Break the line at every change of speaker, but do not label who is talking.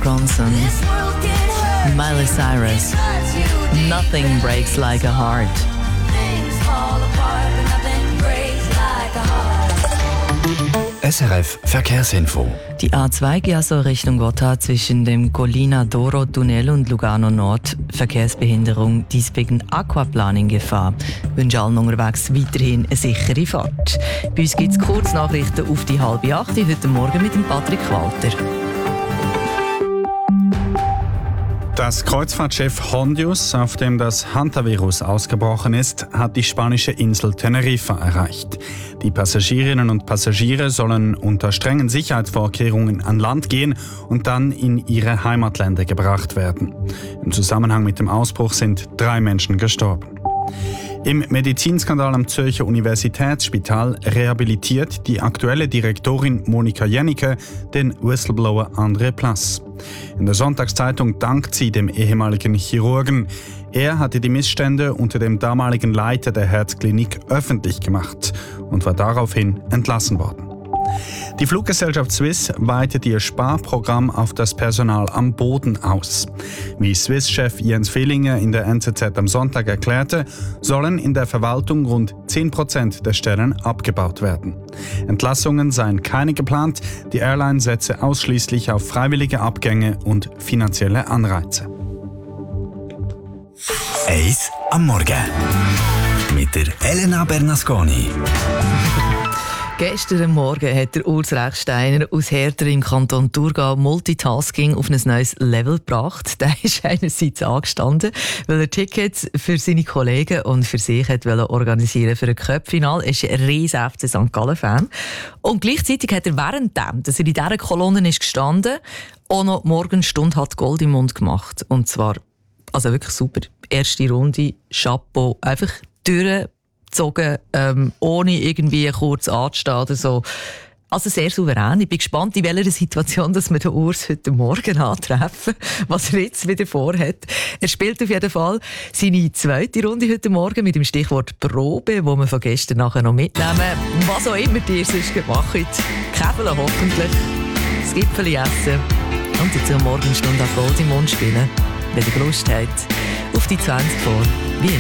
Mark Ronson, Miley Cyrus, Nothing Breaks Like a Heart.
SRF Verkehrsinfo.
Die A2 geht also Richtung Gotthard zwischen dem Collina d'Oro Tunnel und Lugano Nord. Verkehrsbehinderung, dies wegen Aquaplaning-Gefahr. Ich wünsche allen unterwegs weiterhin eine sichere Fahrt. Bei uns gibt es Kurznachrichten auf die 7:30 heute Morgen mit dem Patrick Walter.
Das Kreuzfahrtschiff Hondius, auf dem das Hantavirus ausgebrochen ist, hat die spanische Insel Teneriffa erreicht. Die Passagierinnen und Passagiere sollen unter strengen Sicherheitsvorkehrungen an Land gehen und dann in ihre Heimatländer gebracht werden. Im Zusammenhang mit dem Ausbruch sind 3 Menschen gestorben. Im Medizinskandal am Zürcher Universitätsspital rehabilitiert die aktuelle Direktorin Monika Jennecke den Whistleblower André Plass. In der Sonntagszeitung dankt sie dem ehemaligen Chirurgen. Er hatte die Missstände unter dem damaligen Leiter der Herzklinik öffentlich gemacht und war daraufhin entlassen worden. Die Fluggesellschaft Swiss weitet ihr Sparprogramm auf das Personal am Boden aus. Wie Swiss-Chef Jens Villinger in der NZZ am Sonntag erklärte, sollen in der Verwaltung rund 10% der Stellen abgebaut werden. Entlassungen seien keine geplant, die Airline setze ausschließlich auf freiwillige Abgänge und finanzielle Anreize.
Eis am Morgen mit der Elena Bernasconi.
Gestern Morgen hat der Urs Rechsteiner aus Herter im Kanton Thurgau Multitasking auf ein neues Level gebracht. Der ist einerseits angestanden, weil er Tickets für seine Kollegen und für sich organisieren für ein Cup-Final. Er ist ein riesen FC St. Gallen-Fan. Und gleichzeitig hat er währenddem, dass er in dieser Kolonne ist gestanden, auch noch Morgenstunde hat Gold im Mund gemacht. Und zwar, also wirklich super. Erste Runde, Chapeau, einfach durchgezogen, ohne irgendwie kurz anzustehen oder so. Also sehr souverän. Ich bin gespannt, in welcher Situation dass wir den Urs heute Morgen antreffen, was er jetzt wieder vorhat. Er spielt auf jeden Fall seine zweite Runde heute Morgen mit dem Stichwort Probe, wo wir von gestern nachher noch mitnehmen. Was auch immer ihr sonst gemacht habt. Käfeln hoffentlich, das Gipfeli essen und dazu Morgenstunde an Gold im Mund spielen, wenn ihr Lust habt, auf die 20 vor, wie immer.